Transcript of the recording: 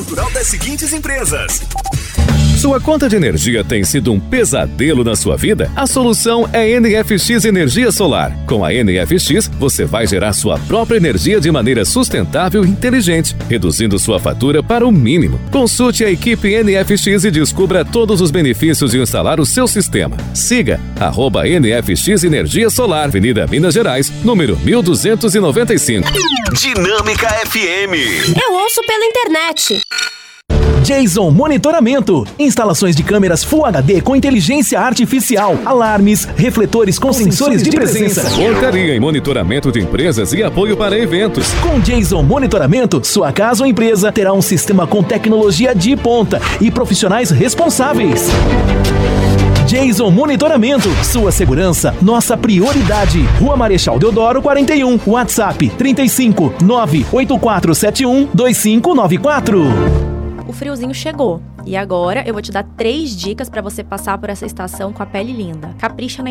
natural das seguintes empresas. Sua conta de energia tem sido um pesadelo na sua vida? A solução é NFX Energia Solar. Com a NFX, você vai gerar sua própria energia de maneira sustentável e inteligente, reduzindo sua fatura para o mínimo. Consulte a equipe NFX e descubra todos os benefícios de instalar o seu sistema. Siga @NFX Energia Solar, Avenida Minas Gerais, número 1295. Dinâmica FM. Eu ouço pela internet. Jason Monitoramento. Instalações de câmeras Full HD com inteligência artificial, alarmes, refletores com sensores de presença. Portaria em monitoramento de empresas e apoio para eventos. Com Jason Monitoramento, sua casa ou empresa terá um sistema com tecnologia de ponta e profissionais responsáveis. Jason Monitoramento, sua segurança, nossa prioridade. Rua Marechal Deodoro 41, WhatsApp 35 98471 2594. O friozinho chegou e agora eu vou te dar 3 dicas para você passar por essa estação com a pele linda. Capricha na